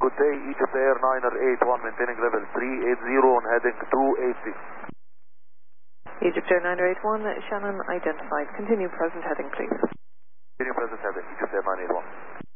good day, Egypt Air 981, maintaining level 380 on heading 286. Egypt Air 981, Shannon identified. Continue present heading, please. Continue present heading, Egypt Air 981.